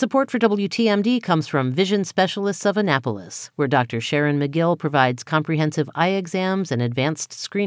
Support for WTMD comes from Vision Specialists of Annapolis, where Dr. Sharon McGill provides comprehensive eye exams and advanced screening.